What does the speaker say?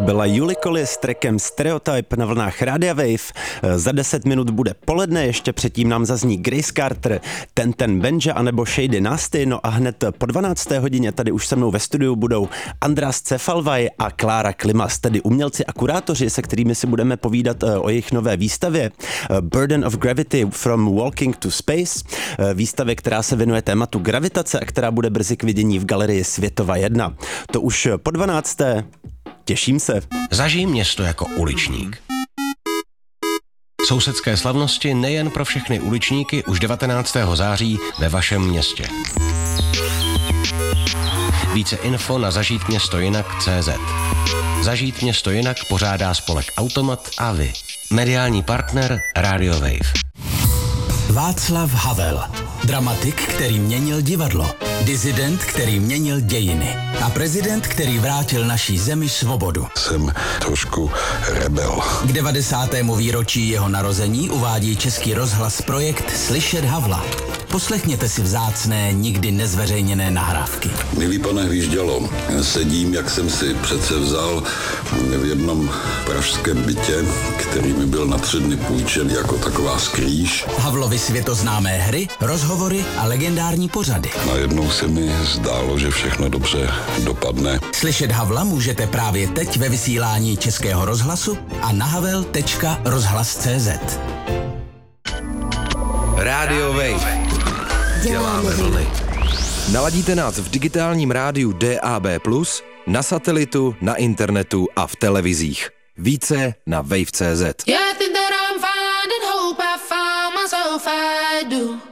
byla Julie Collier s trackem Stereotype na vlnách Rádia Wave. Za 10 minut bude poledne, ještě předtím nám zazní Grace Carter, Ten Benja anebo Shady Nasty, no a hned po 12. hodině tady už se mnou ve studiu budou András Cefalvaj a Klára Klimas, tedy umělci a kurátoři, se kterými si budeme povídat o jejich nové výstavě Burden of Gravity from Walking to Space, výstavě, která se věnuje tématu gravitace a která bude brzy k vidění v galerii Světova 1. To už po 12. Těším se. Zažij město jako uličník. Sousedské slavnosti nejen pro všechny uličníky už 19. září ve vašem městě. Více info na zažítměstojinak.cz. Zažít město jinak pořádá spolek Automat a vy. Mediální partner Radio Wave. Václav Havel. Dramatik, který měnil divadlo. Disident, který měnil dějiny. A prezident, který vrátil naší zemi svobodu. Jsem trošku rebel. K 90. výročí jeho narození uvádí Český rozhlas projekt Slyšet Havla. Poslechněte si vzácné, nikdy nezveřejněné nahrávky. Milý pane Hvíždělo, sedím, jak jsem si přece vzal v jednom pražském bytě, který mi byl na 3 dny půjčen jako taková skrýž. Havlovy světoznámé hry, rozhovory a legendární pořady. Najednou se mi zdálo, že všechno dobře dopadne. Slyšet Havla můžete právě teď ve vysílání Českého rozhlasu a na havel.rozhlas.cz. Radio Wave. Děláme vlny. Naladíte nás v digitálním rádiu DAB+, na satelitu, na internetu a v televizích. Více na wave.cz. Yeah, I think that I'm finding hope. I find myself, I do.